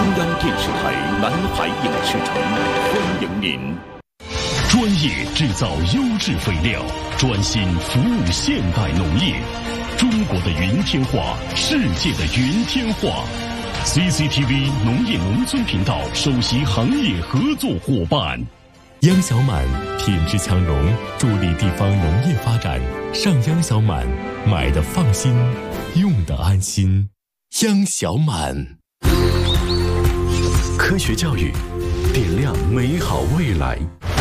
央电视台南海影视城欢迎您。 专业制造优质肥料，专心服务现代农业。中国的云天花，世界的云天花。CCTV 农业农村频道首席行业合作伙伴。 央小满品质强融，助力地方农业发展。上央小满，买的放心，用的安心。央小满。 科学教育，点亮美好未来。